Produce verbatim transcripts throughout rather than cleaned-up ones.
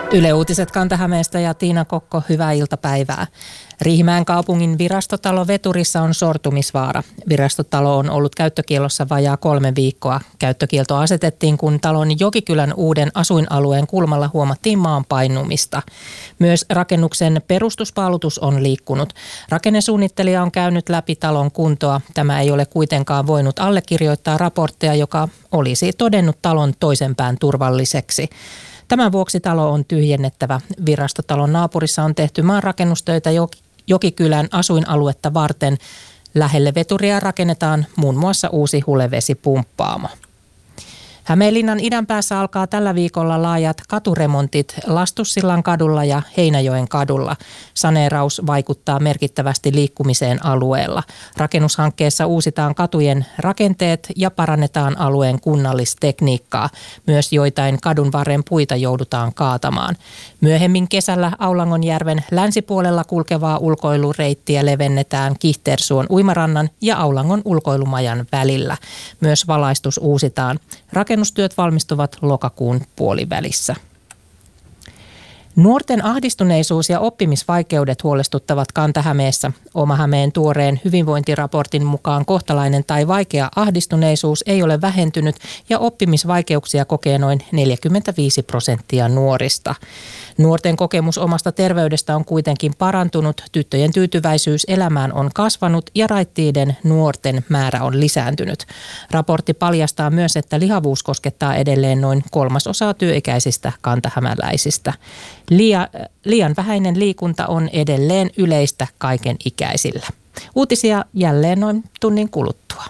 Yle Uutiset Kanta-Hämeestä ja Tiina Kokko, hyvää iltapäivää. Riihimäen kaupungin virastotalo Veturissa on sortumisvaara. Virastotalo on ollut käyttökiellossa vajaa kolme viikkoa. Käyttökielto asetettiin, kun talon Jokikylän uuden asuinalueen kulmalla huomattiin maan painumista. Myös rakennuksen perustuspaalutus on liikkunut. Rakennesuunnittelija on käynyt läpi talon kuntoa. Tämä ei ole kuitenkaan voinut allekirjoittaa raportteja, joka olisi todennut talon toisen pään turvalliseksi. Tämän vuoksi talo on tyhjennettävä. Virastotalon naapurissa on tehty maanrakennustöitä Jokikylän asuinaluetta varten. Lähelle veturia rakennetaan muun muassa uusi hulevesipumppaamo. Hämeenlinnan idänpäässä alkaa tällä viikolla laajat katuremontit Lastussillan kadulla ja Heinäjoen kadulla. Saneeraus vaikuttaa merkittävästi liikkumiseen alueella. Rakennushankkeessa uusitaan katujen rakenteet ja parannetaan alueen kunnallistekniikkaa. Myös joitain kadun varren puita joudutaan kaatamaan. Myöhemmin kesällä Aulangonjärven länsipuolella kulkevaa ulkoilureittiä levennetään Kihtersuon uimarannan ja Aulangon ulkoilumajan välillä. Myös valaistus uusitaan. Rakennustyöt valmistuvat lokakuun puolivälissä. Nuorten ahdistuneisuus ja oppimisvaikeudet huolestuttavat Kanta-Hämeessä. Oma-Hämeen tuoreen hyvinvointiraportin mukaan kohtalainen tai vaikea ahdistuneisuus ei ole vähentynyt ja oppimisvaikeuksia kokee noin neljäkymmentäviisi prosenttia nuorista. Nuorten kokemus omasta terveydestä on kuitenkin parantunut, tyttöjen tyytyväisyys elämään on kasvanut ja raittiiden nuorten määrä on lisääntynyt. Raportti paljastaa myös, että lihavuus koskettaa edelleen noin kolmasosaa työikäisistä kantahämäläisistä. Liian, liian vähäinen liikunta on edelleen yleistä kaiken ikäisillä. Uutisia jälleen noin tunnin kuluttua.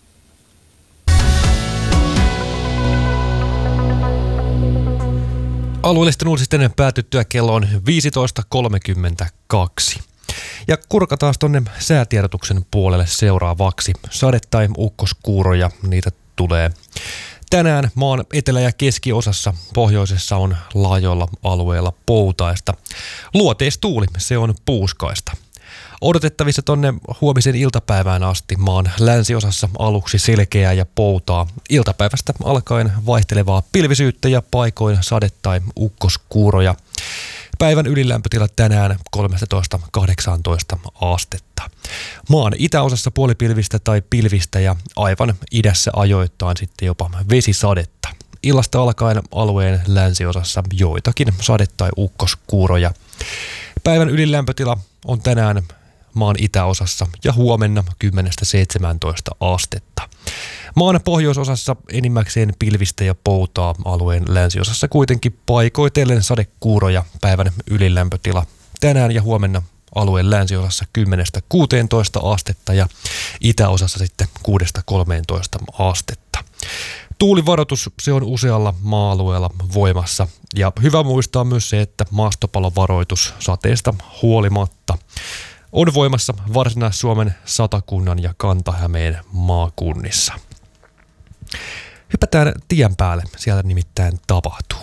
Alueellisten uutisten päätyttyä kello on viisitoista kolmekymmentäkaksi. Ja kurkataan tuonne säätiedotuksen puolelle seuraavaksi. Sade- tai ukkoskuuroja, niitä tulee. Tänään maan etelä- ja keskiosassa pohjoisessa on laajoilla alueilla poutaista. Luoteistuuli, se on puuskaista. Odotettavissa tonne huomisen iltapäivään asti maan länsiosassa aluksi selkeää ja poutaa. Iltapäivästä alkaen vaihtelevaa pilvisyyttä ja paikoin sade- tai ukkoskuuroja. Päivän ylilämpötila tänään kolmetoista kahdeksantoista astetta. Maan itäosassa puolipilvistä tai pilvistä ja aivan idässä ajoittain sitten jopa vesisadetta. Illasta alkaen alueen länsiosassa joitakin sade- tai ukkoskuuroja. Päivän ylilämpötila on tänään maan itäosassa ja huomenna kymmenestä seitsemääntoista astetta. Maan pohjoisosassa enimmäkseen pilvistä ja poutaa, alueen länsiosassa kuitenkin paikoitellen sadekuuroja. Päivän ylilämpötila tänään ja huomenna alueen länsiosassa kymmenestä kuuteentoista astetta ja itäosassa sitten kuudesta kolmeentoista astetta. Tuulivaroitus, se on usealla maa-alueella voimassa ja hyvä muistaa myös se, että maastopalovaroitus sateesta huolimatta on voimassa Varsinais-Suomen, Satakunnan ja Kanta-Hämeen maakunnissa. Hypätään tien päälle, siellä nimittäin tapahtuu.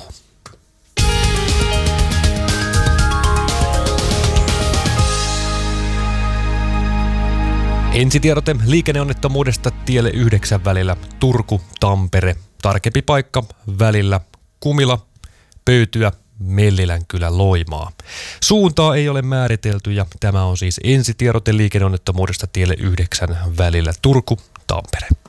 Ensitiedote liikenneonnettomuudesta tielle yhdeksän välillä Turku-Tampere. Tarkempi paikka välillä Kumila, Pöytyä, Mellilän-kylä, Loimaa. Suuntaa ei ole määritelty ja tämä on siis ensitiedote liikenneonnettomuudesta tielle yhdeksän välillä Turku-Tampere.